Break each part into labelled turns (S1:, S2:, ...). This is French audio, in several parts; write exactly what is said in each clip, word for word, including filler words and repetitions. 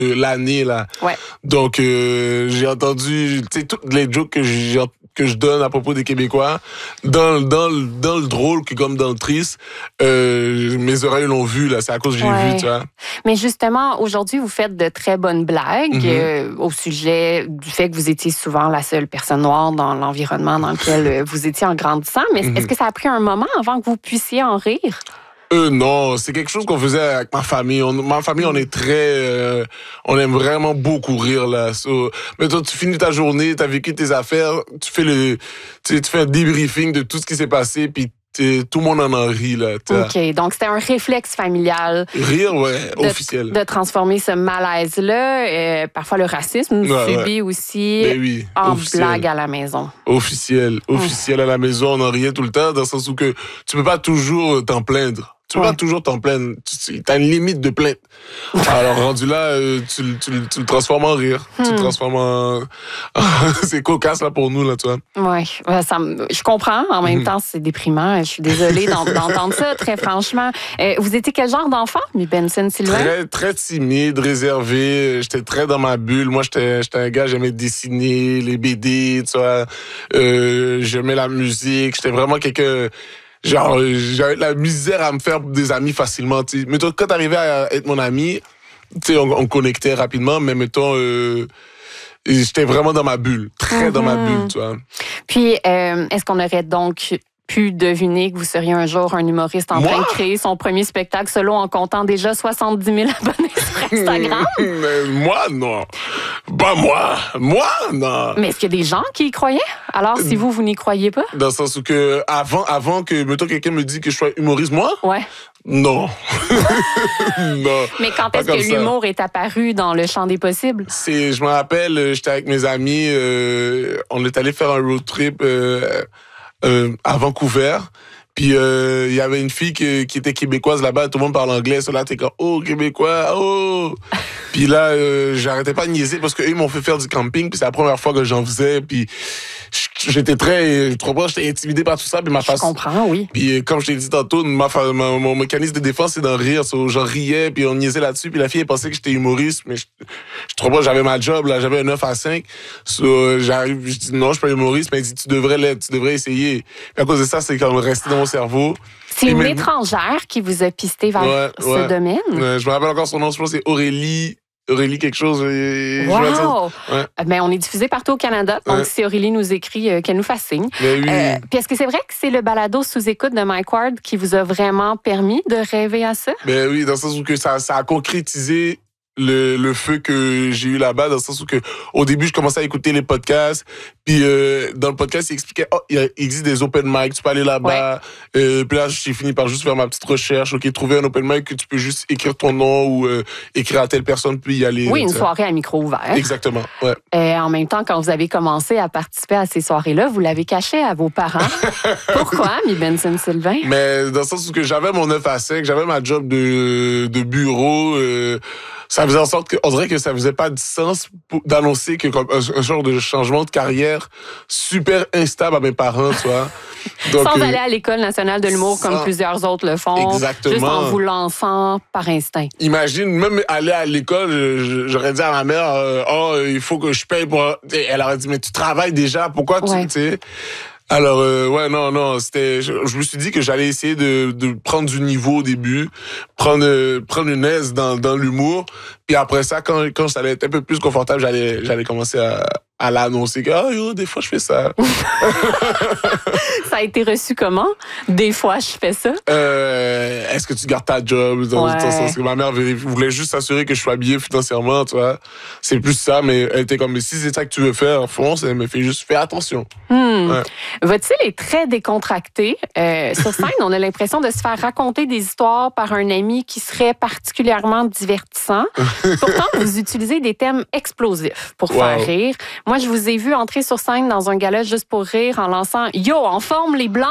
S1: euh, l'année, là.
S2: Ouais.
S1: Donc, euh, j'ai entendu, tu sais, toutes les jokes que j'ai que je donne à propos des Québécois, dans, dans, dans le drôle que comme dans le triste, euh, mes oreilles l'ont vu, là. C'est à cause que j'ai
S2: Ouais.
S1: vu, tu vois.
S2: Mais justement, aujourd'hui, vous faites de très bonnes blagues
S1: Mm-hmm.
S2: euh, au sujet du fait que vous étiez souvent la seule personne noire dans l'environnement dans lequel euh, vous étiez en grandissant. Mais
S1: Mm-hmm.
S2: est-ce que ça a pris un moment avant que vous puissiez en rire?
S1: Euh, non, c'est quelque chose qu'on faisait avec ma famille. On, ma famille, on est très... Euh, on aime vraiment beaucoup rire, là. So, mais toi, tu finis ta journée, t'as vécu tes affaires, tu fais le... Tu, tu fais un debriefing de tout ce qui s'est passé, puis tout le monde en en rit, là. T'as...
S2: OK. Donc, c'était un réflexe familial.
S1: Rire, ouais,
S2: de,
S1: officiel.
S2: De transformer ce malaise-là, euh, parfois le racisme
S1: ouais,
S2: subi
S1: ouais.
S2: aussi,
S1: ben oui,
S2: en
S1: officiel.
S2: blague à la maison.
S1: Officiel. Officiel à la maison, on en riait tout le temps, dans le sens où que tu peux pas toujours t'en plaindre. Tu peux
S2: ouais.
S1: pas toujours t'en plaindre. Tu as une limite de plainte. Alors, rendu là, euh, tu, tu, tu le transformes en rire. Hmm. Tu le transformes en... c'est cocasse, là, pour nous, là, tu vois.
S2: Oui, ça, je comprends. En même hmm. temps, c'est déprimant. Je suis désolée d'entendre ça, très franchement. Euh, vous étiez quel genre d'enfant, Mi Benson Sylvain?
S1: Très, très timide, réservé. J'étais très dans ma bulle. Moi, j'étais, j'étais un gars, j'aimais dessiner, les B D, tu vois. Euh, j'aimais la musique. J'étais vraiment quelqu'un... Genre, j'avais la misère à me faire des amis facilement, tu sais. Mais toi, quand t'arrivais à être mon ami, tu sais, on, on connectait rapidement, mais mettons, euh, j'étais vraiment dans ma bulle, très mm-hmm. dans ma bulle, tu vois.
S2: Puis, euh, est-ce qu'on aurait donc pu deviner que vous seriez un jour un humoriste en
S1: Moi?
S2: train de créer son premier spectacle solo en comptant déjà soixante-dix mille abonnés sur Instagram?
S1: Mais moi, non. Pas moi. Moi, non.
S2: Mais est-ce qu'il y a des gens qui y croyaient? Alors, si vous, vous n'y croyez pas?
S1: Dans le sens où que, avant, avant que, mettons, quelqu'un me dit que je sois humoriste, moi?
S2: Ouais.
S1: Non. non.
S2: Mais quand est-ce que l'humour est apparu dans le champ des possibles?
S1: C'est, je me rappelle, j'étais avec mes amis, euh, on est allé faire un road trip euh, euh, à Vancouver. Puis il euh, y avait une fille qui, qui était québécoise là-bas, tout le monde parle anglais. So là, t'es comme, oh, québécois, oh! Puis là, euh, j'arrêtais pas de niaiser parce qu'eux, ils m'ont fait faire du camping. Puis c'est la première fois que j'en faisais. Puis j'étais très, trop proche, j'étais intimidé par tout ça. Puis ma face.
S2: Je comprends, oui.
S1: Puis comme je t'ai dit tantôt, ma, ma, mon mécanisme de défense, c'est d'en rire. So, j'en riais, puis on niaisait là-dessus. Puis la fille, elle pensait que j'étais humoriste. Mais je suis trop proche, j'avais ma job, là, j'avais un neuf à cinq. So, j'arrive, je dis, non, je suis pas humoriste. Mais elle dit, tu devrais l'être, tu devrais essayer. Puis à cause de ça, c'est comme rester dans mon cerveau.
S2: C'est une même... étrangère qui vous a pisté vers
S1: ouais,
S2: ce
S1: ouais.
S2: domaine.
S1: Ouais, je me rappelle encore son nom, je pense que c'est Aurélie. Aurélie quelque chose. Et
S2: wow!
S1: Ouais.
S2: Ben, on est diffusé partout au Canada. Donc,
S1: ouais.
S2: si Aurélie nous écrit, euh, qu'elle nous fasse signe.
S1: Ben oui.
S2: euh, puis est-ce que c'est vrai que c'est le balado sous-écoute de Mike Ward qui vous a vraiment permis de rêver à ça?
S1: Ben oui, dans le sens où que ça, ça a concrétisé le, le feu que j'ai eu là-bas, dans le sens où que au début, je commençais à écouter les podcasts, puis euh, dans le podcast, il expliquait, oh, il existe des open mic, tu peux aller là-bas. Ouais. Euh, puis là, j'ai fini par juste faire ma petite recherche, ok, trouver un open mic que tu peux juste écrire ton nom ou euh, écrire à telle personne, puis y aller.
S2: Oui, une soirée à micro ouvert.
S1: Exactement, ouais.
S2: Et en même temps, quand vous avez commencé à participer à ces soirées-là, vous l'avez caché à vos parents. Pourquoi, Mi Benson Sylvain?
S1: Mais dans le sens où que j'avais mon neuf à cinq, j'avais ma job de, de bureau, euh, ça faisait en sorte qu'on dirait que ça faisait pas de sens d'annoncer que comme un, un genre de changement de carrière super instable à mes parents, tu vois.
S2: Donc, sans euh, aller à l'École nationale de l'humour sans... comme plusieurs autres le font.
S1: Exactement.
S2: Juste en vous lançant par instinct.
S1: Imagine, même aller à l'école, j'aurais dit à ma mère, euh, oh, il faut que je paye pour... Elle aurait dit, mais tu travailles déjà, pourquoi tu... Ouais. tu sais? Alors, euh, ouais, non, non, c'était... Je, je me suis dit que j'allais essayer de, de prendre du niveau au début, prendre, euh, prendre une aise dans, dans l'humour, puis après ça, quand, quand ça allait être un peu plus confortable, j'allais, j'allais commencer à, à l'annoncer que, ah, yo, des fois, je fais ça.
S2: Ça a été reçu comment? Des fois, je fais ça?
S1: Euh, est-ce que tu gardes ta job? Dans
S2: ouais.
S1: le sens que ma mère voulait juste s'assurer que je sois bien financièrement, tu vois. C'est plus ça, mais elle était comme, mais si c'est ça que tu veux faire, fonce, elle me fait juste, fais attention.
S2: Hmm. Ouais. Votre style est très décontracté. Euh, sur scène, on a l'impression de se faire raconter des histoires par un ami qui serait particulièrement divertissant. Pourtant, vous utilisez des thèmes explosifs pour wow. faire rire. Moi, je vous ai vu entrer sur scène dans un gala juste pour rire en lançant « Yo, en forme les Blancs! »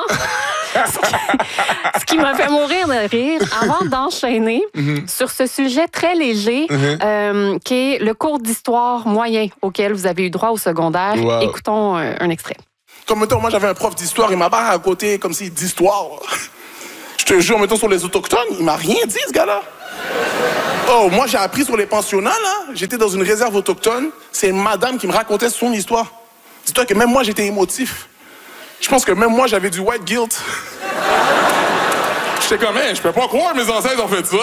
S2: Ce qui m'a fait mourir de rire avant d'enchaîner mm-hmm. sur ce sujet très léger mm-hmm. euh, qui est le cours d'histoire moyen auquel vous avez eu droit au secondaire. Wow. Écoutons euh, un extrait.
S3: Comme mettons, moi j'avais un prof d'histoire, il m'a barré à côté comme si d'histoire. Je Je te jure, mettons sur les autochtones, il m'a rien dit, ce gars-là. Oh, moi, j'ai appris sur les pensionnats, là. J'étais dans une réserve autochtone. C'est une madame qui me racontait son histoire. Dis-toi que même moi, j'étais émotif. Je pense que même moi, j'avais du white guilt. J'étais comme, hey, je peux pas croire que mes ancêtres ont fait ça.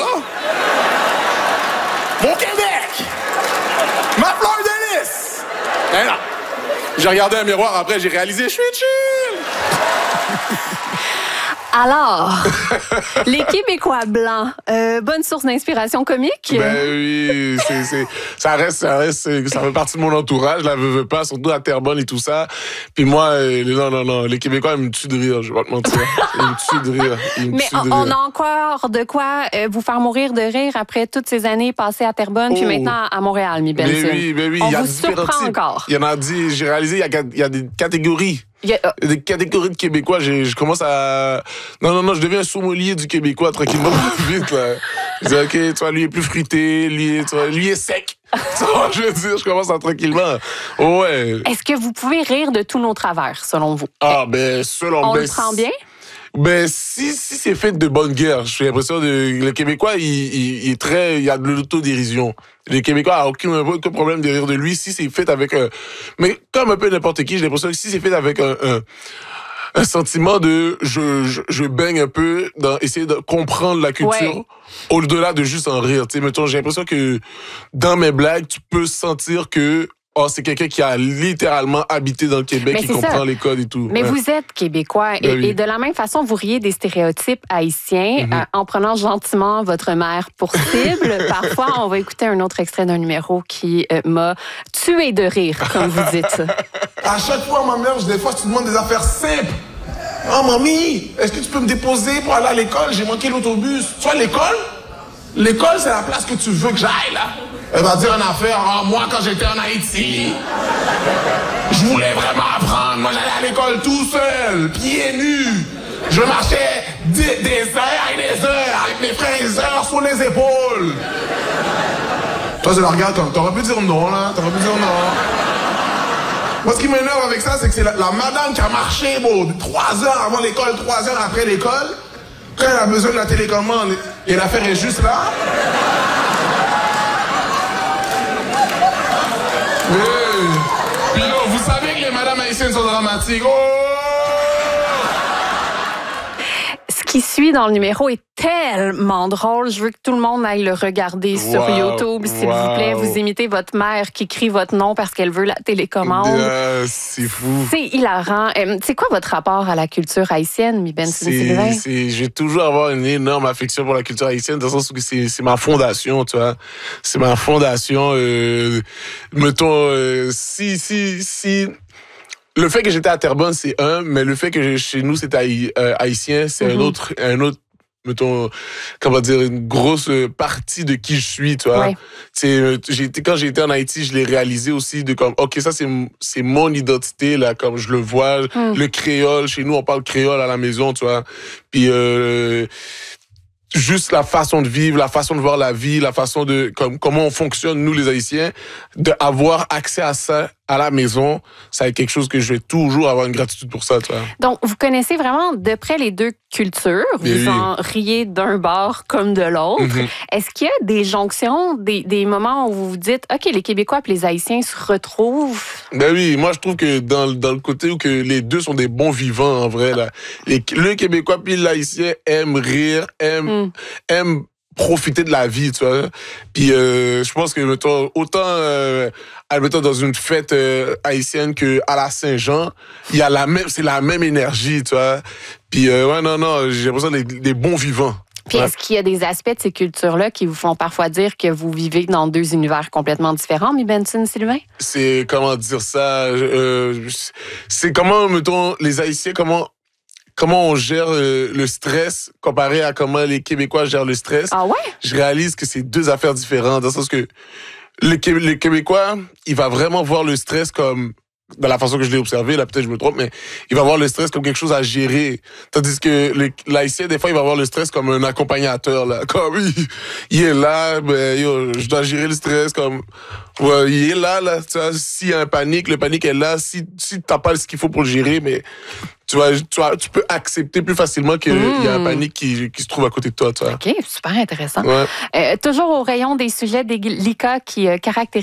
S3: Mon Québec! Ma fleur de lys! Ben non. J'ai regardé un miroir après, j'ai réalisé, je suis chill!
S2: Alors, les Québécois blancs, euh, bonne source d'inspiration comique?
S1: Ben oui, c'est, c'est, ça reste, ça reste, ça fait partie de mon entourage, la veux, veux pas, surtout à Terrebonne et tout ça. Puis moi, euh, non, non, non, les Québécois, ils me tuent de rire, je vais pas te mentir. Ils me tuent de rire. Ils me
S2: Mais
S1: tuent de
S2: on,
S1: rire.
S2: on a encore de quoi euh, vous faire mourir de rire après toutes ces années passées à Terrebonne,
S1: Oh.
S2: puis maintenant à Montréal, mi Benson.
S1: Mais oui, mais oui,
S2: On
S1: il y a
S2: vous
S1: différents
S2: surprend
S1: types.
S2: encore.
S1: Il y en a dit, j'ai réalisé, il y a, il y a des catégories.
S2: Il y a-
S1: Des catégories de Québécois, j'ai- je commence à... Non, non, non, je deviens un sommelier du Québécois tranquillement, vite, là. Je dis, OK, tu vois, lui est plus fruité, lui est, tu vois, lui est sec. Tu vois, je veux dire, je commence à tranquillement. Ouais.
S2: Est-ce que vous pouvez rire de tous nos travers, selon vous?
S1: Ah, ben, selon...
S2: On
S1: ben,
S2: le prend bien?
S1: Ben, si, si c'est fait de bonne guerre, j'ai l'impression de... Le Québécois, il, il, il est très... Il y a de l'autodérision. Le Québécois a aucun, aucun problème de rire de lui si c'est fait avec un... Mais comme un peu n'importe qui, j'ai l'impression que si c'est fait avec un... un un sentiment de je, je, je baigne un peu dans essayer de comprendre la culture
S2: Ouais.
S1: au-delà de juste en rire. Tu sais, mettons, j'ai l'impression que dans mes blagues, tu peux sentir que oh, c'est quelqu'un qui a littéralement habité dans le Québec,
S2: Mais
S1: qui
S2: c'est
S1: comprend
S2: ça.
S1: les codes et tout.
S2: Mais
S1: Ouais.
S2: vous êtes Québécois et,
S1: Ben oui.
S2: et de la même façon, vous riez des stéréotypes haïtiens
S1: Mhm.
S2: euh, en prenant gentiment votre mère pour cible. Parfois, on va écouter un autre extrait d'un numéro qui euh, m'a tué de rire, comme vous dites.
S3: À chaque fois, ma mère, des fois, je te demande des affaires simples. Oh, mamie, est-ce que tu peux me déposer pour aller à l'école? J'ai manqué l'autobus. Tu vois, l'école? L'école, c'est la place que tu veux que j'aille, là. Elle va dire une affaire. Oh, moi, quand j'étais en Haïti, je voulais vraiment apprendre. Moi, j'allais à l'école tout seul, pieds nus. Je marchais des, des heures et des heures avec mes frères sur les épaules. Toi, je la regarde comme, t'aurais pu dire non, là. T'aurais pu dire non. Moi, ce qui m'énerve avec ça, c'est que c'est la, la madame qui a marché, bon, trois heures avant l'école, trois heures après l'école. Quand elle a besoin de la télécommande et l'affaire est juste là. Oui. Puis là, vous savez que les madames haïtiennes sont dramatiques. Oh!
S2: Ce qui suit dans le numéro est tellement drôle. Je veux que tout le monde aille le regarder sur
S1: Wow.
S2: YouTube, s'il
S1: Wow.
S2: vous plaît. Vous imitez votre mère qui crie votre nom parce qu'elle veut la télécommande.
S1: Euh, c'est fou.
S2: C'est hilarant. Euh, C'est quoi votre rapport à la culture haïtienne, mi Benson Sylvain?
S1: C'est, c'est, je vais toujours avoir une énorme affection pour la culture haïtienne, dans le sens où c'est, c'est ma fondation, tu vois. C'est ma fondation. Euh, mettons, euh, si, si, si. Le fait que j'étais à Terrebonne, c'est un, mais le fait que chez nous, c'était haï- euh, haïtien, c'est
S2: Mm-hmm.
S1: un autre, un autre, mettons, comment dire, une grosse partie de qui je suis, tu vois.
S2: Ouais.
S1: C'est, j'ai été, quand j'ai été en Haïti, je l'ai réalisé aussi de comme, ok, ça, c'est, c'est mon identité, là, comme je le vois.
S2: Mm.
S1: Le créole, chez nous, on parle créole à la maison, tu vois. Puis, euh, juste la façon de vivre, la façon de voir la vie, la façon de comme comment on fonctionne nous les Haïtiens, de avoir accès à ça à la maison, ça va être quelque chose que je vais toujours avoir une gratitude pour ça, tu vois.
S2: Donc, vous connaissez vraiment de près les deux cultures.
S1: Mais
S2: Vous
S1: oui.
S2: en riez d'un bord comme de l'autre.
S1: Mhm.
S2: Est-ce qu'il y a des jonctions, des, des moments où vous vous dites, OK, les Québécois et les Haïtiens se retrouvent?
S1: Ben oui, moi je trouve que dans, dans le côté où que les deux sont des bons vivants en vrai là, les, le Québécois puis l'Haïtien aiment rire, aiment,
S2: Mm.
S1: aiment profiter de la vie, tu vois. Puis euh, je pense que mettons, autant euh, admettons dans une fête euh, haïtienne que à la Saint-Jean, il y a la même, c'est la même énergie, tu vois. Puis euh, ouais non non, j'ai l'impression des, des bons vivants.
S2: Puis
S1: Ouais.
S2: est-ce qu'il y a des aspects de ces cultures-là qui vous font parfois dire que vous vivez dans deux univers complètement différents, mi Benson Sylvain?
S1: C'est comment dire ça, euh, c'est comment mettons les Haïtiens comment comment on gère euh, le stress comparé à comment les Québécois gèrent le stress.
S2: Ah ouais?
S1: Je réalise que c'est deux affaires différentes, dans le sens que le, Qué- le Québécois, il va vraiment voir le stress comme dans la façon que je l'ai observé, là, peut-être je me trompe, mais il va voir le stress comme quelque chose à gérer. Tandis que les, l'haïtien, des fois, il va voir le stress comme un accompagnateur, là. Comme, il, il est là, ben, yo, je dois gérer le stress, comme, ouais, il est là, là, tu vois, s'il y a un panique, le panique est là, si, si t'as pas ce qu'il faut pour le gérer, mais, tu vois, tu, vois, tu peux accepter plus facilement qu'il mmh. y a un panique qui, qui se trouve à côté de toi, tu vois.
S2: OK, super intéressant.
S1: Ouais.
S2: Euh, toujours au rayon des sujets délicats qui euh, caractérisent